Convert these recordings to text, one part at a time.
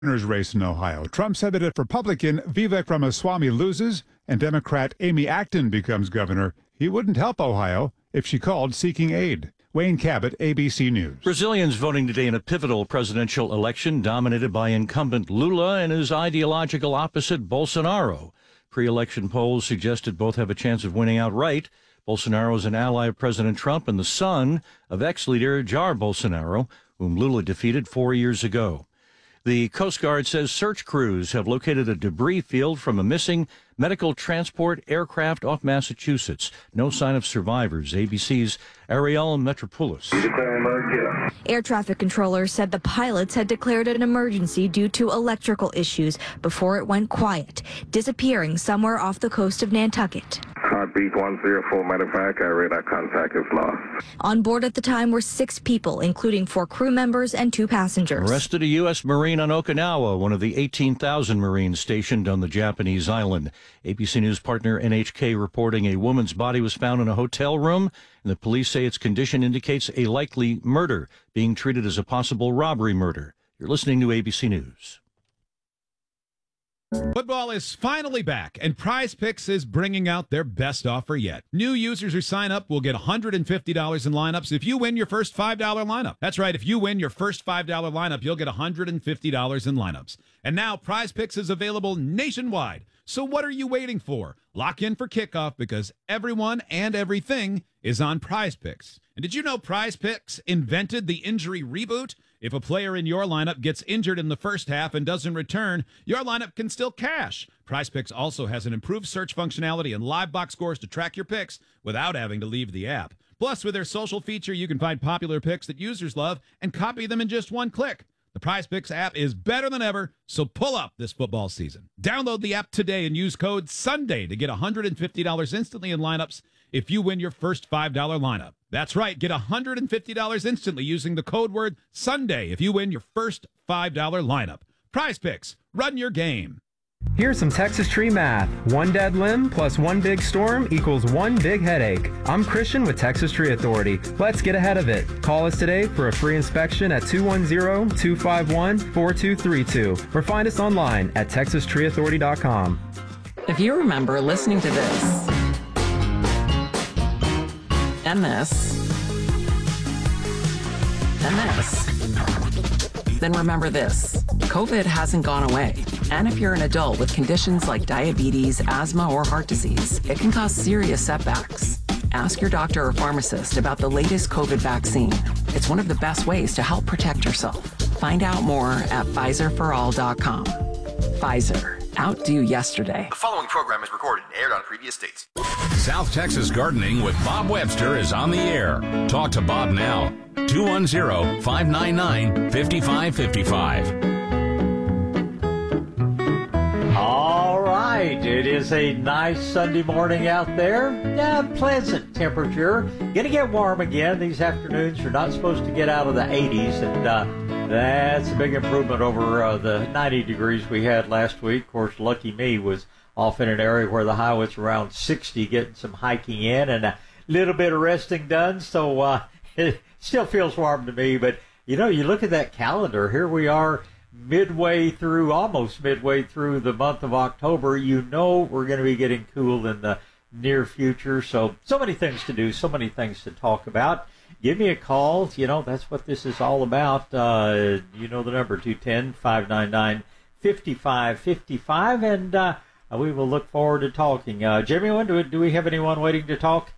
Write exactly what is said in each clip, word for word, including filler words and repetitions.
governor's race in Ohio. Trump said that if Republican Vivek Ramaswamy loses and Democrat Amy Acton becomes governor, he wouldn't help Ohio if she called seeking aid. Wayne Cabot, A B C News. Brazilians voting today in a pivotal presidential election dominated by incumbent Lula and his ideological opposite Bolsonaro. Pre-election polls suggested both have a chance of winning outright. Bolsonaro is an ally of President Trump and the son of ex-leader Jair Bolsonaro, whom Lula defeated four years ago. The Coast Guard says search crews have located a debris field from a missing medical transport aircraft off Massachusetts. No sign of survivors. A B C's Ariel Metropoulos. Air traffic controllers said the pilots had declared an emergency due to electrical issues before it went quiet, disappearing somewhere off the coast of Nantucket. Heartbeat one zero four, matter of fact, our radar contact is lost. On board at the time were six people, including four crew members and two passengers. Arrested a U S Marine on Okinawa, one of the eighteen thousand Marines stationed on the Japanese island. A B C News partner N H K reporting a woman's body was found in a hotel room, and the police say its condition indicates a likely murder, being treated as a possible robbery murder. You're listening to A B C News. Football is finally back, and Prize Picks is bringing out their best offer yet. New users who sign up will get one hundred fifty dollars in lineups if you win your first five dollar lineup. That's right, if you win your first five dollar lineup, you'll get one hundred fifty dollars in lineups. And now Prize Picks is available nationwide. So what are you waiting for? Lock in for kickoff because everyone and everything is on Prize Picks. And did you know Prize Picks invented the injury reboot? If a player in your lineup gets injured in the first half and doesn't return, your lineup can still cash. Prize Picks also has an improved search functionality and live box scores to track your picks without having to leave the app. Plus, with their social feature, you can find popular picks that users love and copy them in just one click. The Prize Picks app is better than ever, so pull up this football season. Download the app today and use code SUNDAY to get one hundred fifty dollars instantly in lineups if you win your first five dollar lineup. That's right, get one hundred fifty dollars instantly using the code word SUNDAY if you win your first five dollar lineup. Prize Picks, run your game. Here's some Texas Tree math. One dead limb plus one big storm equals one big headache. I'm Christian with Texas Tree Authority. Let's get ahead of it. Call us today for a free inspection at two one zero, two five one, four two three two or find us online at texas tree authority dot com. If you remember listening to this and this and this, then remember this. COVID hasn't gone away. And if you're an adult with conditions like diabetes, asthma, or heart disease, it can cause serious setbacks. Ask your doctor or pharmacist about the latest COVID vaccine. It's one of the best ways to help protect yourself. Find out more at Pfizer for all dot com. Pfizer. Outdo yesterday. The following program is recorded and aired on previous dates. South Texas Gardening with Bob Webster is on the air. Talk to Bob now. two one zero, five nine nine, five five five five. All right, it is a nice Sunday morning out there. Yeah, pleasant temperature. Gonna get warm again. These afternoons are not supposed to get out of the eighties, and uh, that's a big improvement over uh, the ninety degrees we had last week. Of course, lucky me was off in an area where the high was around sixty, getting some hiking in and a little bit of resting done. So uh, it still feels warm to me. But, you know, you look at that calendar. Here we are midway through, almost midway through the month of October. You know we're going to be getting cool in the near future. So, so many things to do, so many things to talk about. Give me a call. You know, that's what this is all about. Uh, you know the number, two one zero, five nine nine, five five five five, and uh, we will look forward to talking. Uh, Jimmy, do, do we have anyone waiting to talk?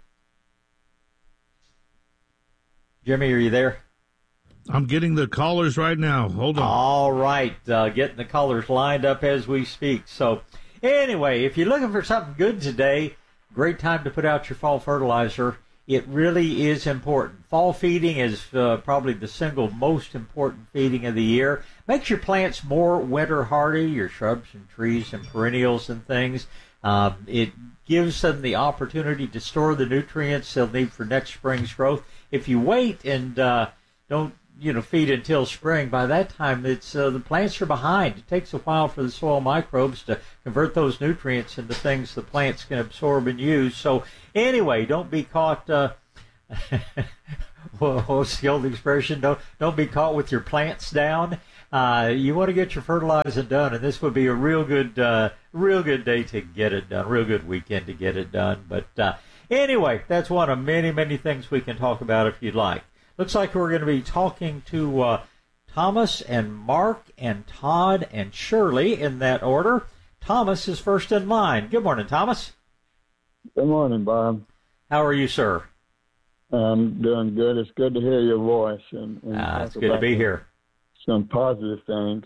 Jimmy, are you there? I'm getting the callers right now. Hold on. All right. Uh, getting the callers lined up as we speak. So, anyway, if you're looking for something good today, great time to put out your fall fertilizer. It really is important. Fall feeding is uh, probably the single most important feeding of the year. Makes your plants more winter hardy, your shrubs and trees and perennials and things. Um, it gives them the opportunity to store the nutrients they'll need for next spring's growth. If you wait and uh, don't you know, feed until spring, by that time it's uh, the plants are behind. It takes a while for the soil microbes to convert those nutrients into things the plants can absorb and use. So anyway, don't be caught, uh, what's the old expression? Don't, don't be caught with your plants down. uh, you want to get your fertilizing done, and this would be a real good, uh, real good day to get it done, real good weekend to get it done. But uh, anyway, that's one of many, many things we can talk about if you'd like. Looks like we're going to be talking to uh, Thomas and Mark and Todd and Shirley in that order. Thomas is first in line. Good morning, Thomas. Good morning, Bob. How are you, sir? I'm doing good. It's good to hear your voice. And, and ah, it's good to be here. Some positive things.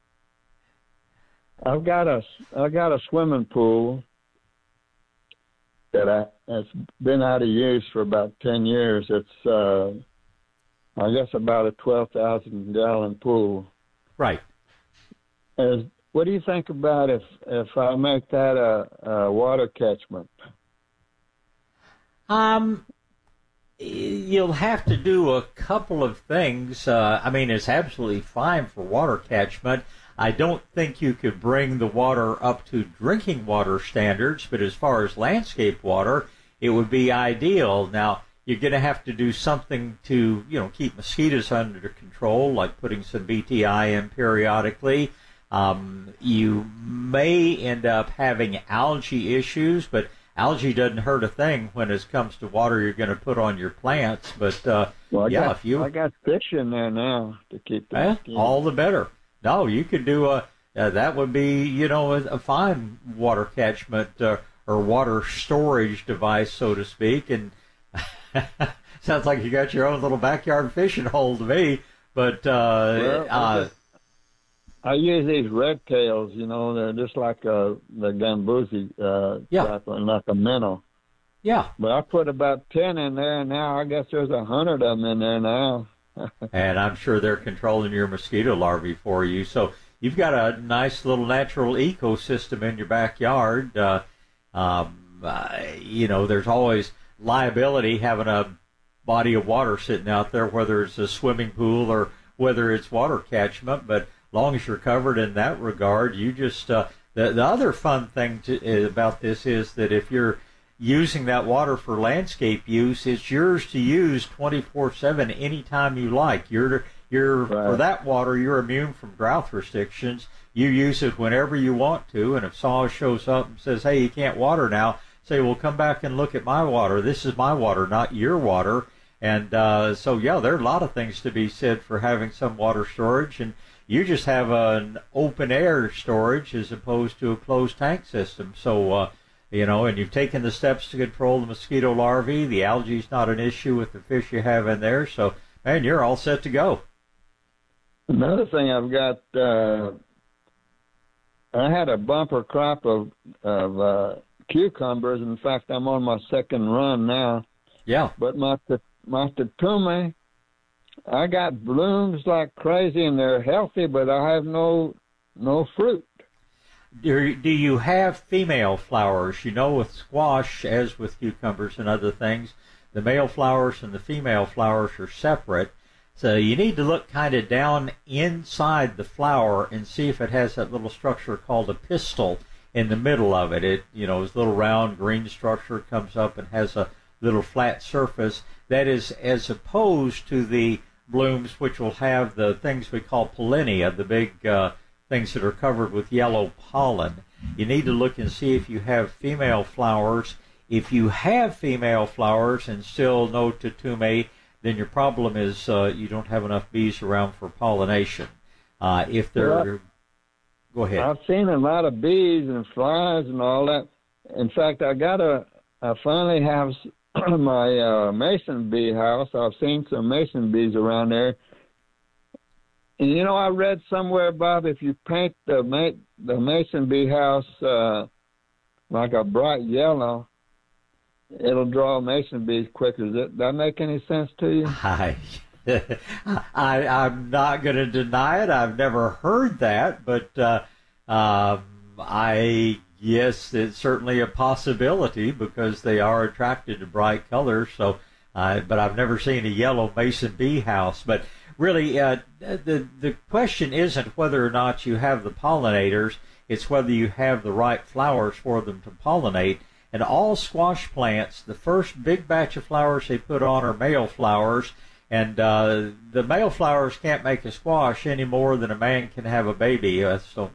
I've got a I've got a swimming pool that I that's been out of use for about ten years. It's uh, I guess about a twelve thousand gallon pool. Right. As, what do you think about if if I make that a, a water catchment? Um. You'll have to do a couple of things. Uh, I mean, it's absolutely fine for water catchment. I don't think you could bring the water up to drinking water standards, but as far as landscape water, it would be ideal. Now, you're going to have to do something to, you know, keep mosquitoes under control, like putting some B T I in periodically. Um, you may end up having algae issues, but algae doesn't hurt a thing when it comes to water you're going to put on your plants. But uh, well, I yeah, got, if you I got fish in there now to keep them. Eh, all the better. No, you could do a uh, that would be you know a, a fine water catchment uh, or water storage device, so to speak. And sounds like you got your own little backyard fishing hole to me. But uh, well, uh, I use these red tails, you know, they're just like uh, the gambusi, uh, yeah. type, like a minnow. Yeah. But I put about ten in there, and now I guess there's a hundred of them in there now. And I'm sure they're controlling your mosquito larvae for you. So you've got a nice little natural ecosystem in your backyard. Uh, um, uh, you know, there's always liability having a body of water sitting out there, whether it's a swimming pool or whether it's water catchment, but long as you're covered in that regard, you just uh, the the other fun thing to, uh, about this is that if you're using that water for landscape use, it's yours to use twenty-four seven anytime you like. You're you're right. For that water, you're immune from drought restrictions. You use it whenever you want to, and if S A W shows up and says, "Hey, you can't water now," say, "Well, come back and look at my water. This is my water, not your water." And uh, so, yeah, there are a lot of things to be said for having some water storage, and you just have an open air storage as opposed to a closed tank system. So, uh, you know, and you've taken the steps to control the mosquito larvae. The algae's not an issue with the fish you have in there. So, man, you're all set to go. Another thing I've got, uh, I had a bumper crop of, of uh, cucumbers. In fact, I'm on my second run now. Yeah. But my, my tatume, I got blooms like crazy, and they're healthy, but I have no no fruit. Do, do you have female flowers? You know, with squash, as with cucumbers and other things, the male flowers and the female flowers are separate. So you need to look kind of down inside the flower and see if it has that little structure called a pistil in the middle of it. It, you know, this little round green structure comes up and has a little flat surface. That is as opposed to the blooms which will have the things we call pollinia, the big uh, things that are covered with yellow pollen. You need to look and see if you have female flowers. If you have female flowers and still no tatume, then your problem is uh, you don't have enough bees around for pollination. Uh, if they're... Well, go ahead. I've seen a lot of bees and flies and all that. In fact, I got a... I finally have my uh, mason bee house. I've seen some mason bees around there. And, you know, I read somewhere, Bob, if you paint the ma- the mason bee house uh, like a bright yellow, it'll draw mason bees quicker. Does that make any sense to you? I, I, I'm not going to deny it. I've never heard that, but uh, uh, I... Yes, it's certainly a possibility because they are attracted to bright colors. So, uh, but I've never seen a yellow mason bee house. But really, uh, the the question isn't whether or not you have the pollinators; it's whether you have the right flowers for them to pollinate. And all squash plants, the first big batch of flowers they put on are male flowers, And uh, the male flowers can't make a squash any more than a man can have a baby. That's don't